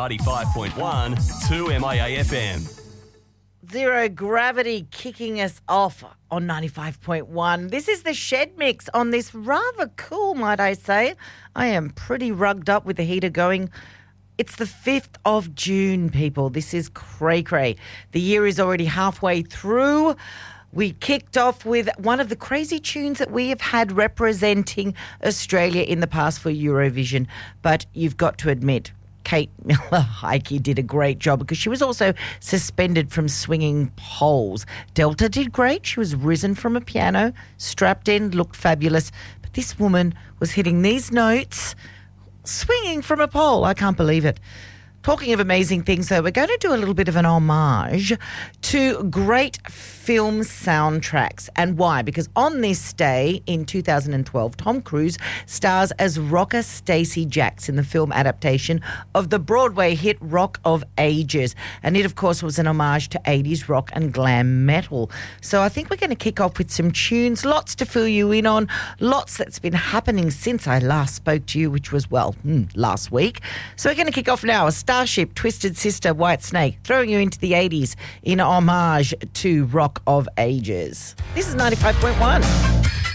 95.1 2MIA FM. Zero Gravity kicking us off on 95.1. This is the Shed Mix on this rather cool, might I say. I am pretty rugged up with the heater going. It's the 5th of June, people. This is cray-cray. The year is already halfway through. We kicked off with one of the crazy tunes that we have had representing Australia in the past for Eurovision. But you've got to admit, Kate Miller-Heidke did a great job because she was also suspended from swinging poles. Delta did great. She was risen from a piano, strapped in, looked fabulous. But this woman was hitting these notes, swinging from a pole. I can't believe it. Talking of amazing things, though, we're going to do a little bit of an homage to great film soundtracks. And why? Because on this day in 2012, Tom Cruise stars as Rocker Stacey Jacks in the film adaptation of the Broadway hit Rock of Ages. And it, of course, was an homage to 80s rock and glam metal. So I think we're going to kick off with some tunes, lots to fill you in on, lots that's been happening since I last spoke to you, which was, last week. So we're going to kick off now. Starship, Twisted Sister, White Snake, throwing you into the 80s in homage to Rock of Ages. This is 95.1.